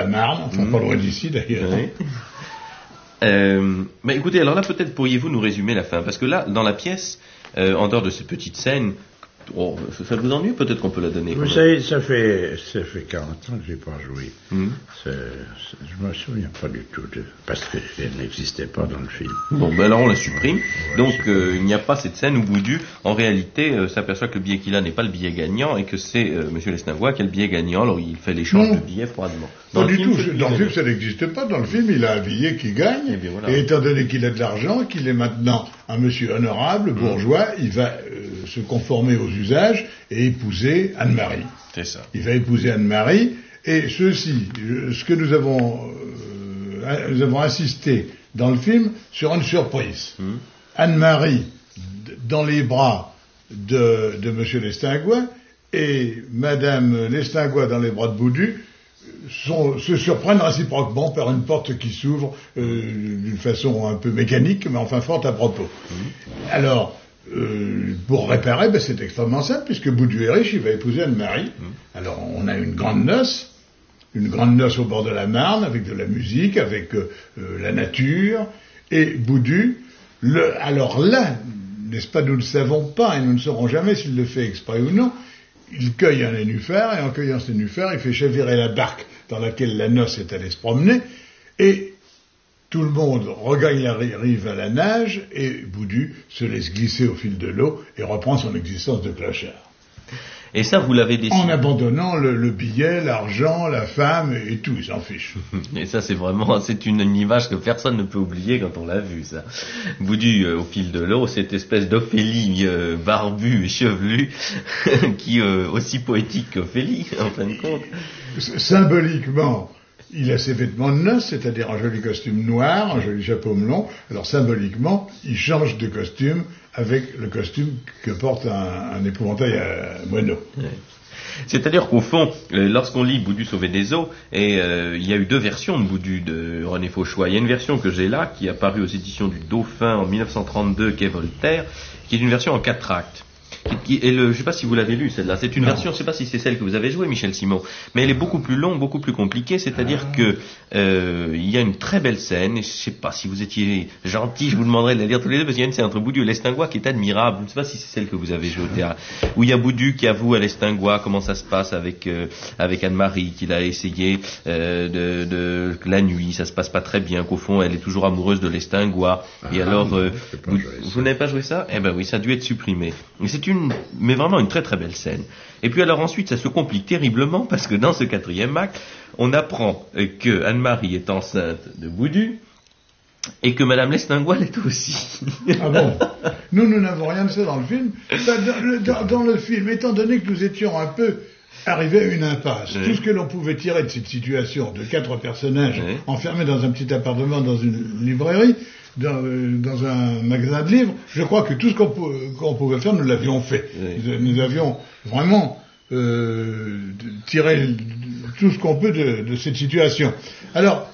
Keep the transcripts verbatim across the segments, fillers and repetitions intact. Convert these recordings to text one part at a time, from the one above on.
la Marne, enfin mmh. pas loin d'ici d'ailleurs. Oui. Euh, bah écoutez, alors là peut-être pourriez-vous nous résumer la fin, parce que là, dans la pièce, euh, en dehors de cette petite scène, oh, ça vous ennuie, peut-être qu'on peut la donner. Vous savez, ça fait, ça fait quarante ans que j'ai pas joué. Mmh. C'est, c'est, je me souviens pas du tout, de, parce qu'elle n'existait pas dans le film. Bon, ben alors on la supprime. Ouais, Donc euh, il n'y a pas cette scène où Boudu, en réalité, euh, s'aperçoit que le billet qu'il a n'est pas le billet gagnant et que c'est euh, Monsieur Lestingois qui a le billet gagnant. Alors il fait l'échange de billets froidement. Pas du tout. Dans le film, ça n'existe pas. Dans le film, il a un billet qui gagne. Et, bien, voilà. Et étant donné qu'il a de l'argent, qu'il est maintenant un monsieur honorable, bourgeois, mmh. il va euh, se conformer aux usages et épouser Anne-Marie. C'est ça. Il va épouser Anne-Marie. Et ceci, ce que nous avons, euh, nous avons insisté dans le film sur une surprise. Mmh. Anne-Marie dans les bras de, de Monsieur Lestingois et Madame Lestingois dans les bras de Boudu sont, se surprennent réciproquement par une porte qui s'ouvre euh, d'une façon un peu mécanique, mais enfin forte à propos. Mmh. Alors, euh, pour réparer, ben, c'est extrêmement simple, puisque Boudu est riche, il va épouser Anne-Marie. Mmh. Alors, on a une grande noce, une grande noce au bord de la Marne, avec de la musique, avec euh, euh, la nature, et Boudu, le, alors là, n'est-ce pas, nous ne savons pas, et nous ne saurons jamais s'il le fait exprès ou non, il cueille un nénuphar, et en cueillant ce nénuphar, il fait chavirer la barque dans laquelle la noce est allée se promener, et tout le monde regagne la rive à la nage, et Boudu se laisse glisser au fil de l'eau et reprend son existence de clochard. Et ça, vous l'avez décidé. En abandonnant le, le billet, l'argent, la femme et tout, il s'en fiche. Et ça, c'est vraiment, c'est une, une image que personne ne peut oublier quand on l'a vu, ça. Boudu, euh, au fil de l'eau, cette espèce d'Ophélie euh, barbue et chevelue, qui euh, aussi poétique qu'Ophélie, en fin de compte. Symboliquement, il a ses vêtements de noces, c'est-à-dire un joli costume noir, un joli chapeau melon. Alors symboliquement, il change de costume avec le costume que porte un, un épouvantail à moineau. Ouais. C'est-à-dire qu'au fond, euh, lorsqu'on lit Boudu sauvé des eaux, et euh, il y a eu deux versions de Boudu de René Fauchois. Il y a une version que j'ai là, qui est apparue aux éditions du Dauphin en mille neuf cent trente-deux, qu'est Voltaire, qui est une version en quatre actes. Qui, qui, et le, je ne sais pas si vous l'avez lu celle-là, c'est une non. version, je ne sais pas si c'est celle que vous avez jouée, Michel Simon, mais elle est beaucoup plus longue, beaucoup plus compliquée, c'est-à-dire ah. que euh, il y a une très belle scène, et je ne sais pas si vous étiez gentil, je vous demanderais de la lire tous les deux, parce qu'il y a une scène entre Boudu et Lestingois qui est admirable, je ne sais pas si c'est celle que vous avez jouée au théâtre, où il y a Boudu qui avoue à Lestingois comment ça se passe avec euh, avec Anne-Marie, qu'il a essayé euh, de, de la nuit, ça se passe pas très bien, qu'au fond elle est toujours amoureuse de Lestingois, ah, et alors euh, vous, vous n'avez pas joué ça? Eh ben oui, ça a dû être supprimé. Et c'est une mais vraiment une très très belle scène. Et puis alors ensuite ça se complique terriblement parce que dans ce quatrième acte, on apprend que Anne-Marie est enceinte de Boudu et que Madame Lestingois l'est aussi. Ah bon? Nous, nous n'avons rien de ça dans le film. Dans le, dans, dans le film, étant donné que nous étions un peu arrivés à une impasse, oui. Tout ce que l'on pouvait tirer de cette situation de quatre personnages oui. enfermés dans un petit appartement dans une librairie, Dans, dans un magasin de livres, je crois que tout ce qu'on, qu'on pouvait faire, nous l'avions fait. Oui. Nous, nous avions vraiment euh, tiré tout ce qu'on peut de, de cette situation. Alors,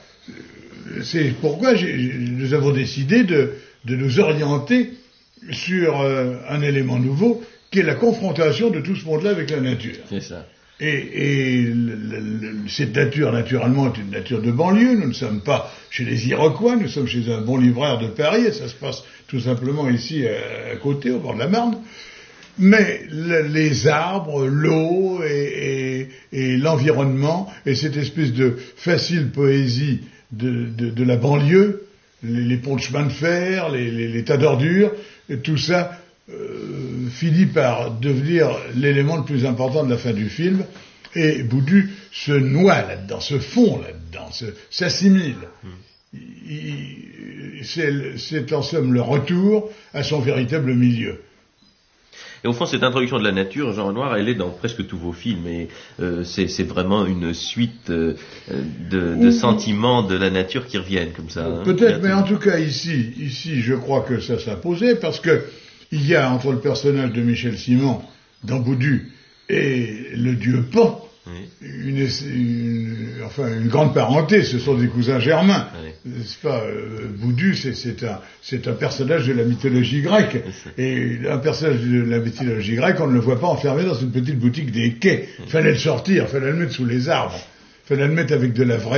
c'est pourquoi j'ai, nous avons décidé de, de nous orienter sur euh, un élément nouveau, qui est la confrontation de tout ce monde-là avec la nature. C'est ça. Et, et le, le, cette nature, naturellement, est une nature de banlieue. Nous ne sommes pas chez les Iroquois, nous sommes chez un bon libraire de Paris, et ça se passe tout simplement ici à, à côté, au bord de la Marne. Mais le, les arbres, l'eau et, et, et l'environnement, et cette espèce de facile poésie de, de, de la banlieue, les, les ponts de chemin de fer, les, les, les tas d'ordures, et tout ça Euh, finit par devenir l'élément le plus important de la fin du film, et Boudu se noie là-dedans, se fond là-dedans, se, s'assimile. Mm. Il, c'est, c'est en somme le retour à son véritable milieu. Et au fond, cette introduction de la nature, Jean Renoir, elle est dans presque tous vos films, et euh, c'est, c'est vraiment une suite euh, de, de sentiments de la nature qui reviennent comme ça. Hein, peut-être, mais en tout cas ici, ici, je crois que ça s'imposait, parce que il y a entre le personnage de Michel Simon dans Boudu et le dieu Pan, oui. une, une, enfin une grande parenté, ce sont des cousins germains, oui. N'est-ce pas? euh, Boudu, c'est, c'est, un, c'est un personnage de la mythologie grecque, et un personnage de la mythologie grecque, on ne le voit pas enfermé dans une petite boutique des quais. Il fallait le sortir, il fallait le mettre sous les arbres, il fallait le mettre avec de la vraie